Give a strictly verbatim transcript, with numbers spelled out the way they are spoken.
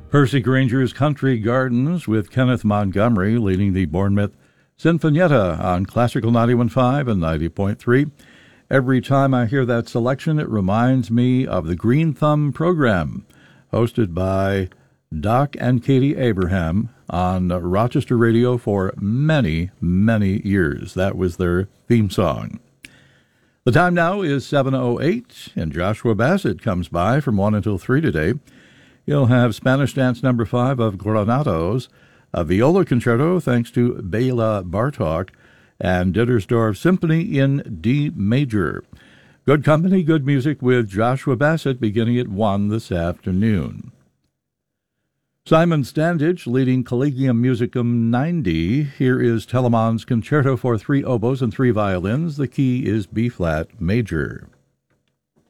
Percy Granger's Country Gardens with Kenneth Montgomery leading the Bournemouth Sinfonietta on Classical ninety-one point five and ninety point three. Every time I hear that selection, it reminds me of the Green Thumb program, hosted by Doc and Katie Abraham on Rochester Radio for many, many years. That was their theme song. The time now is seven oh eight, and Joshua Bassett comes by from one until three today. He'll have Spanish Dance Number five of Granados, a viola concerto thanks to Bela Bartok, and Dittersdorf Symphony in D major. Good company, good music with Joshua Bassett beginning at one this afternoon. Simon Standage leading Collegium Musicum ninety. Here is Telemann's Concerto for three oboes and three violins. The key is B-flat major.